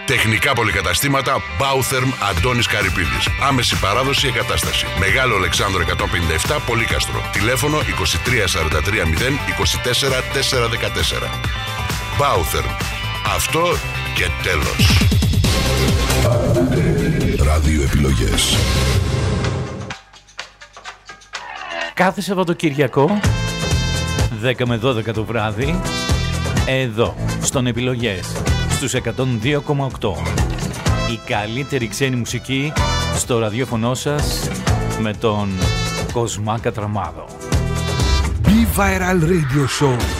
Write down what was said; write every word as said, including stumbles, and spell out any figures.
Τεχνικά πολυκαταστήματα Bautherm Αντώνης Καρυπίδης. Άμεση παράδοση εγκατάσταση. Μεγάλο Αλεξάνδρο εκατόν πενήντα επτά Πολύκαστρο. Τηλέφωνο είκοσι τρία σαράντα τρία μηδέν είκοσι τέσσερα τετρακόσια δεκατέσσερα. Bautherm. Αυτό και τέλος. Ράδιο επιλογές. Κάθε Σαββατοκυριακό δέκα με δώδεκα το βράδυ, εδώ στον Επιλογές στους εκατόν δύο κόμμα οκτώ. Η καλύτερη ξένη μουσική στο ραδιόφωνο σας με τον Κοσμά Κατραμάδο. Be Viral Radio Show